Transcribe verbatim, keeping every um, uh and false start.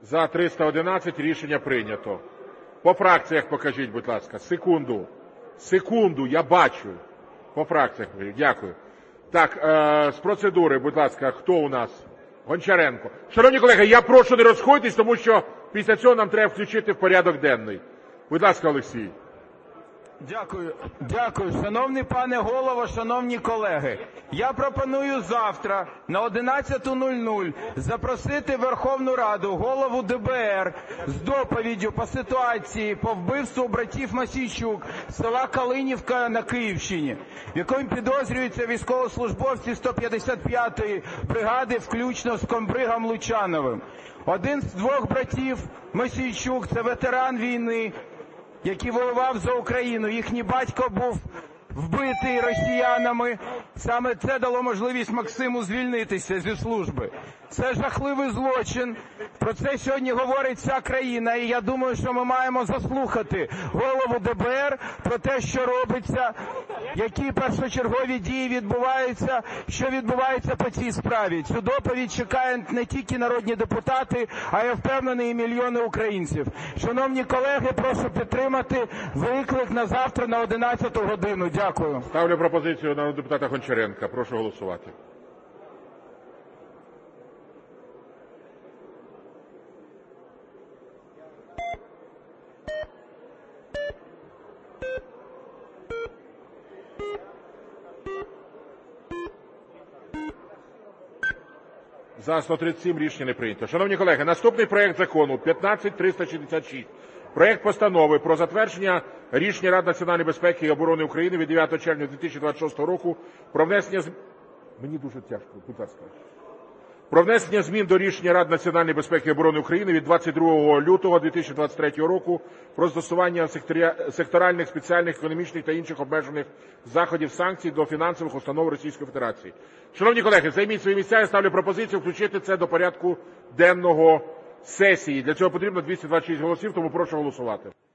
За триста одинадцять рішення прийнято. По фракціях покажіть, будь ласка. Секунду. Секунду, я бачу. По фракціях. Дякую. Так, е, з процедури, будь ласка, хто у нас? Гончаренко. Шановні колеги, я прошу не розходитись, тому що після цього нам треба включити в порядок денний. Будь ласка, Олексій. Дякую. Дякую. Шановний пане Голово, шановні колеги, я пропоную завтра на одинадцяту нуль нуль запросити в Верховну Раду голову де бе ер з доповіддю по ситуації по вбивству братів Мосійчук з села Калинівка на Київщині, в якому підозрюються військовослужбовці сто п'ятдесят п'ятої бригади, включно з комбригом Лучановим. Один з двох братів Мосійчук – це ветеран війни, який воював за Україну. Їхній батько був вбитий росіянами. Саме це дало можливість Максиму звільнитися зі служби. Це жахливий злочин. Про це сьогодні говорить вся країна. І я думаю, що ми маємо заслухати голову де бе ер про те, що робиться, які першочергові дії відбуваються, що відбувається по цій справі. Цю доповідь чекають не тільки народні депутати, а я впевнений, і мільйони українців. Шановні колеги, прошу підтримати виклик на завтра на одинадцяту годину. Дякую. Ставлю пропозицію народного депутата Гончаренка. Прошу голосувати. За сто тридцять сім рішення не прийнято. Шановні колеги, наступний проект закону п'ятнадцять триста шістдесят шість. Проект постанови про затвердження рішення Ради національної безпеки і оборони України від дев'ятого червня дві тисячі двадцять шостого року про внесення змін... Мені дуже тяжко, будь ласка. Про внесення змін до рішення Ради національної безпеки і оборони України від двадцять другого лютого дві тисячі двадцять третього року про застосування секторальних, спеціальних, економічних та інших обмежених заходів санкцій до фінансових установ Російської Федерації. Шановні колеги, займіть свої місця, я ставлю пропозицію включити це до порядку денного сесії. Для цього потрібно двісті двадцять шість голосів, тому прошу голосувати.